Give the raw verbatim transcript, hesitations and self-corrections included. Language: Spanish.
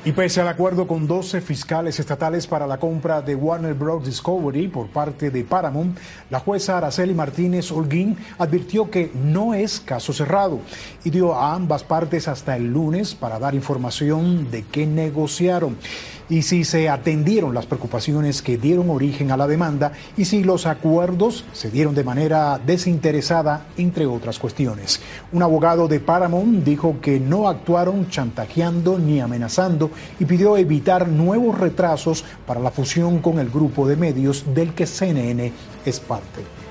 Y pese al acuerdo con doce fiscales estatales para la compra de Warner Bros. Discovery por parte de Paramount, la jueza Araceli Martínez Holguín advirtió que no es caso cerrado y dio a ambas partes hasta el lunes para dar información de qué negociaron y si se atendieron las preocupaciones que dieron origen a la demanda y si los acuerdos se dieron de manera desinteresada, entre otras cuestiones. Un abogado de Paramount dijo que no actuaron chantajeando ni amenazando y pidió evitar nuevos retrasos para la fusión con el grupo de medios del que C N N es parte.